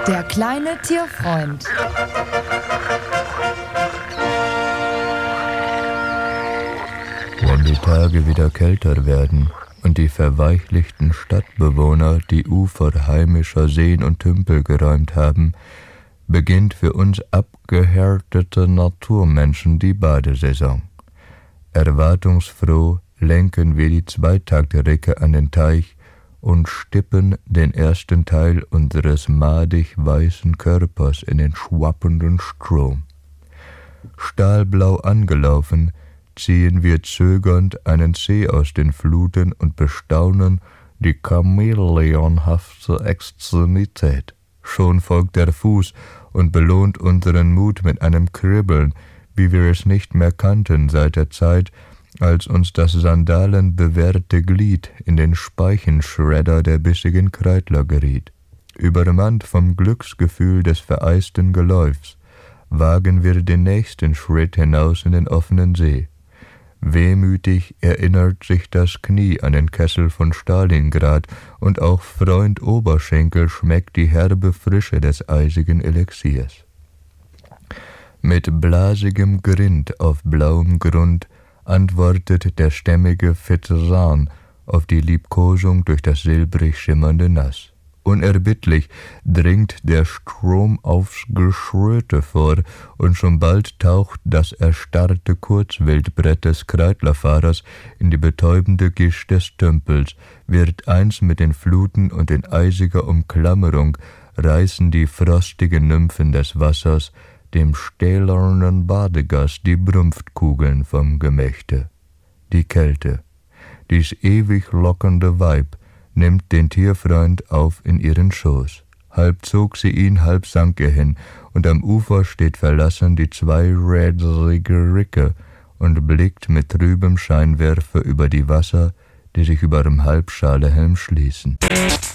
Der kleine Tierfreund. Wenn die Tage wieder kälter werden und die verweichlichten Stadtbewohner die Ufer heimischer Seen und Tümpel geräumt haben, beginnt für uns abgehärtete Naturmenschen die Badesaison. Erwartungsfroh lenken wir die Zweitaktricke an den Teich und stippen den ersten Teil unseres madig weißen Körpers in den schwappenden Strom. Stahlblau angelaufen, ziehen wir zögernd einen Zeh aus den Fluten und bestaunen die chamäleonhafte Extremität. Schon folgt der Fuß und belohnt unseren Mut mit einem Kribbeln, wie wir es nicht mehr kannten seit der Zeit, als uns das sandalenbewehrte Glied in den Speichenschredder der bissigen Kreidler geriet. Übermannt vom Glücksgefühl des vereisten Geläufs, wagen wir den nächsten Schritt hinaus in den offenen See. Wehmütig erinnert sich das Knie an den Kessel von Stalingrad, und auch Freund Oberschenkel schmeckt die herbe Frische des eisigen Elixiers. Mit blasigem Grind auf blauem Grund antwortet der stämmige Fettesan auf die Liebkosung durch das silbrig schimmernde Nass. Unerbittlich dringt der Strom aufs Geschröte vor, und schon bald taucht das erstarrte Kurzwildbrett des Kreidlerfahrers in die betäubende Gischt des Tümpels, wird eins mit den Fluten, und in eisiger Umklammerung reißen die frostigen Nymphen des Wassers dem stählernen Badegast die Brunftkugeln vom Gemächte. Die Kälte, dies ewig lockende Weib, nimmt den Tierfreund auf in ihren Schoß. Halb zog sie ihn, halb sank er hin, und am Ufer steht verlassen die zweirädrige Ricke und blickt mit trübem Scheinwerfer über die Wasser, die sich über dem Halbschalehelm schließen.